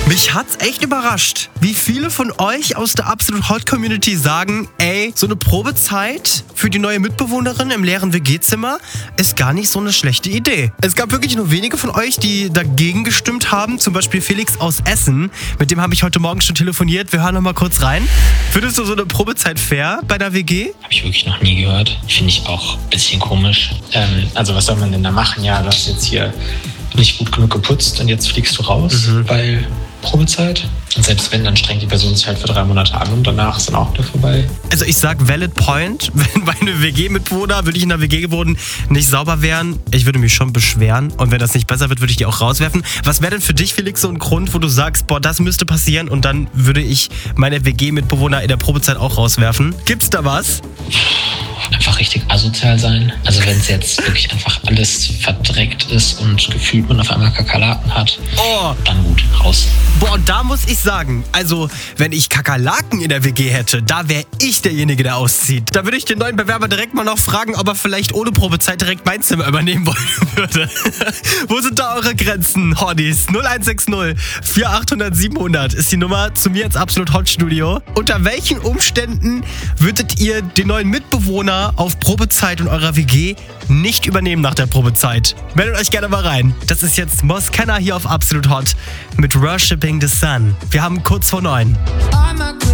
Mich hat's echt überrascht, wie viele von euch aus der Absolut Hot Community sagen, ey, so eine Probezeit für die neue Mitbewohnerin im leeren WG-Zimmer ist gar nicht so eine schlechte Idee. Es gab wirklich nur wenige von euch, die dagegen gestimmt haben, zum Beispiel Felix aus Essen, mit dem habe ich heute Morgen schon telefoniert. Wir hören noch mal kurz rein. Findest du so eine Probezeit fair bei der WG? Habe ich wirklich noch nie gehört. Finde ich auch ein bisschen komisch. Also was soll man denn da machen? Ja, du hast jetzt hier nicht gut genug geputzt und jetzt fliegst du raus, weil Probezeit. Und selbst wenn, dann strengt die Person sich halt für 3 Monate an und danach ist dann auch wieder vorbei. Also ich sag valid point, wenn meine WG-Mitbewohner, würde ich in der WG wohnen, nicht sauber wären, ich würde mich schon beschweren. Und wenn das nicht besser wird, würde ich die auch rauswerfen. Was wäre denn für dich, Felix, so ein Grund, wo du sagst, boah, das müsste passieren und dann würde ich meine WG-Mitbewohner in der Probezeit auch rauswerfen? Gibt's da was? Einfach richtig asozial sein. Also wenn es jetzt wirklich einfach alles verdreckt ist und gefühlt man auf einmal Kakerlaken hat, dann gut, raus. Boah, und da muss ich sagen, also wenn ich Kakerlaken in der WG hätte, da wäre ich derjenige, der auszieht. Da würde ich den neuen Bewerber direkt mal noch fragen, ob er vielleicht ohne Probezeit direkt mein Zimmer übernehmen wollen würde. Wo sind da eure Grenzen, Hordis? 0160 4800 700 ist die Nummer zu mir ins Absolut Hot Studio. Unter welchen Umständen würdet ihr den neuen Mitbewohner auf Probezeit in eurer WG nicht übernehmen nach der Probezeit? Meldet euch gerne mal rein. Das ist jetzt Mos Kenner hier auf Absolut Hot mit Worshipping the Sun. Wir haben kurz vor 9.